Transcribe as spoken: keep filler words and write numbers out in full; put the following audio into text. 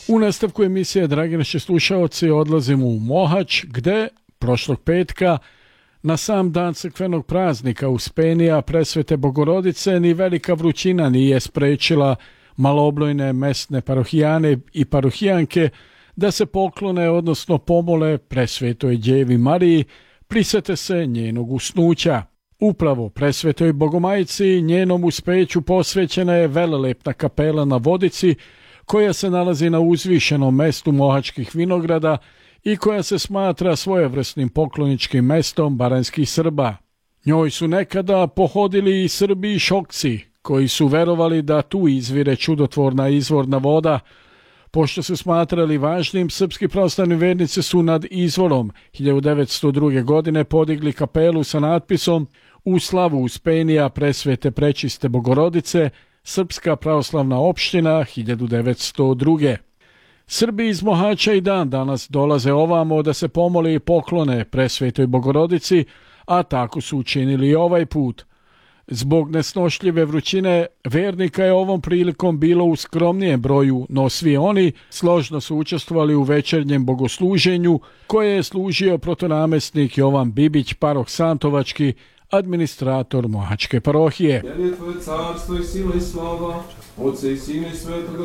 U nastavku emisije, dragi naši slušaoci, odlazimo u Mohač, gde prošlog petka na sam dan crkvenog praznika Uspenija Presvete Bogorodice ni velika vrućina nije sprečila malobrojne mesne parohijane i parohijanke da se poklone, odnosno pomole Presvetoj Djevi Mariji, prisete se njenog usnuća. Upravo Presvetoj Bogomajici i njenom uspeću posvećena je velelepna kapela na Vodici, koja se nalazi na uzvišenom mestu Mohačkih vinograda i koja se smatra svojevrsnim pokloničkim mestom baranjskih Srba. Njoj su nekada pohodili i Srbi i Šokci, koji su verovali da tu izvire čudotvorna izvorna voda. Pošto su smatrali važnim, srpski pravoslavni vernici su nad izvorom hiljadu devetsto druge. godine podigli kapelu sa natpisom "U slavu Uspenija Presvete Prečiste Bogorodice, Srpska pravoslavna opština hiljadu devetsto druge. Srbi iz Mohača i dan danas dolaze ovamo da se pomole i poklone Presvetoj Bogorodici, a tako su učinili i ovaj put. Zbog nesnošljive vrućine vernika je ovom prilikom bilo u skromnijem broju, no svi oni složno su učestvovali u večernjem bogosluženju koje je služio protonamestnik Jovan Bibić, paroh Santovački, administrator Mohačke parohije. Jer je Tvoje carstvo i sila i slava, Otca i Sina i Svetoga